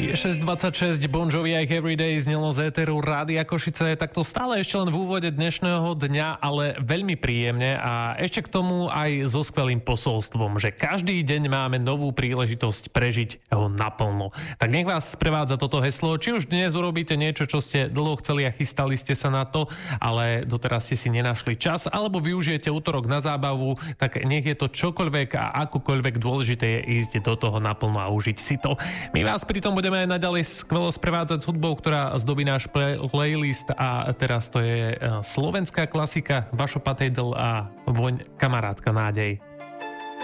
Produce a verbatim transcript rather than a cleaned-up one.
Je šesť dvadsaťšesť, Bon Jovi aj Everyday znelo z éteru Rádia Košice, tak to stále ešte len v úvode dnešného dňa, ale veľmi príjemne a ešte k tomu aj so skvelým posolstvom, že každý deň máme novú príležitosť prežiť ho naplno. Tak nech vás sprevádza toto heslo, či už dnes urobíte niečo, čo ste dlho chceli a chystali ste sa na to, ale doteraz ste si nenašli čas, alebo využijete útorok na zábavu, tak nech je to čokoľvek a akokoľvek, dôležité je ísť do toho naplno a užiť si to. My vás pritom budeme aj naďalej skvelo sprevádzať s hudbou, ktorá zdobí náš play- playlist a teraz to je slovenská klasika Vašo Patejdl a Voň kamarátka Nádej.